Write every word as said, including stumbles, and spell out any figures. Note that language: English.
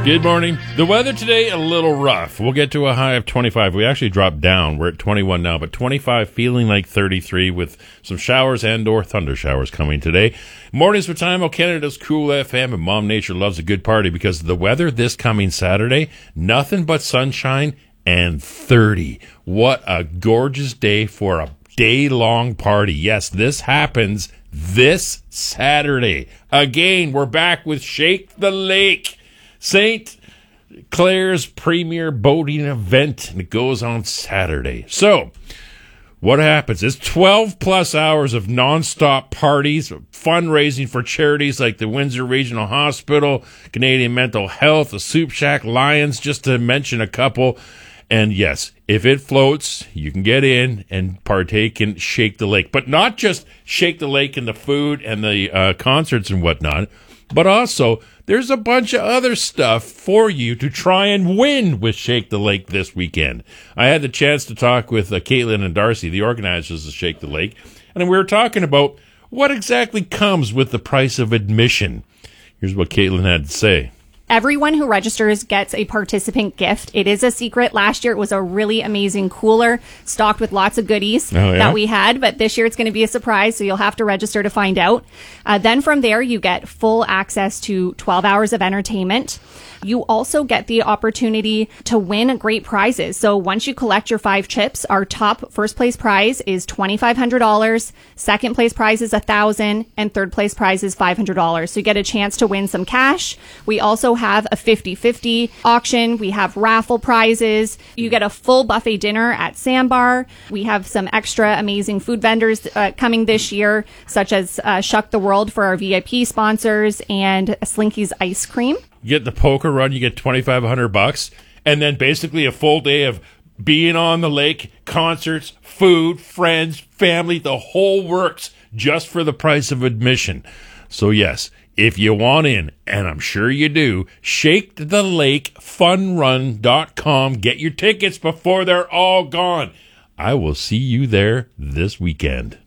Good morning. The weather today, a little rough. We'll get to a high of twenty-five. We actually dropped down. We're at twenty-one now, but twenty-five feeling like thirty-three with some showers and or thunder showers coming today. Mornings with Time, Canada's Cool F M, and Mom Nature loves a good party because the weather this coming Saturday, nothing but sunshine and thirty. What a gorgeous day for a day-long party. Yes, this happens this Saturday. Again, we're back with Shake the Lake, Saint Clair's premier boating event, and it goes on Saturday. So, what happens is twelve plus hours of nonstop parties, fundraising for charities like the Windsor Regional Hospital, Canadian Mental Health, the Soup Shack, Lions, just to mention a couple. And yes, if it floats, you can get in and partake in Shake the Lake. But not just Shake the Lake and the food and the uh, concerts and whatnot, but also there's a bunch of other stuff for you to try and win with Shake the Lake this weekend. I had the chance to talk with uh, Caitlin and Darcy, the organizers of Shake the Lake, and we were talking about what exactly comes with the price of admission. Here's what Caitlin had to say. Everyone who registers gets a participant gift. It is a secret. Last year, it was a really amazing cooler stocked with lots of goodies oh, yeah? that we had. But this year, it's going to be a surprise, so you'll have to register to find out. Uh, then from there, you get full access to twelve hours of entertainment. You also get the opportunity to win great prizes. So once you collect your five chips, our top first place prize is twenty-five hundred dollars. Second place prize is one thousand dollars. And third place prize is five hundred dollars. So you get a chance to win some cash. We also have a fifty-fifty auction. We have raffle prizes. You get a full buffet dinner at Sandbar. We have some extra amazing food vendors uh, coming this year, such as uh, Shuck the World for our V I P sponsors and Slinky's Ice Cream. You get the poker run, you get twenty-five hundred bucks, and then basically a full day of being on the lake, concerts, food, friends, family, the whole works, just for the price of admission. So yes, if you want in, and I'm sure you do, shake the lake fun run dot com. Get your tickets before they're all gone. I will see you there this weekend.